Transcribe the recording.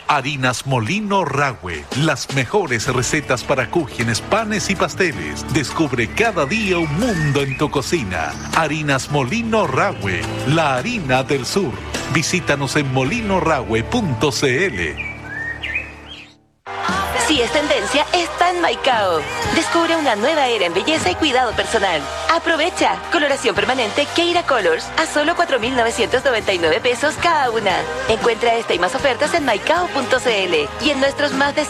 Harinas Molino Rahue, las mejores recetas para cúgenes, panes y pasteles. Descubre cada día un mundo en tu cocina. Harinas Molino Rahue, la harina del sur. Visítanos en molinorahue.cl. Si es tendencia, está en Maicao. Descubre una nueva era en belleza y cuidado personal. Aprovecha. Coloración permanente Keira Colors a solo 4.999 pesos cada una. Encuentra esta y más ofertas en maicao.cl y en nuestros más de